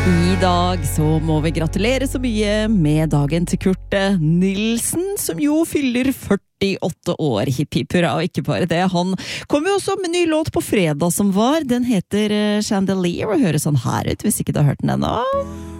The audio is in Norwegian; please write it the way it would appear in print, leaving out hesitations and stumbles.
I dag så må vi gratulere så mye med dagen til Kurt Nilsen, som jo fyller 48 år. Hipp hipp hurra, og ikke bare det. Han kom jo også med ny låt på fredag som var. Den heter Chandelier, og høres sånn her ut hvis ikke du har hørt den ennå.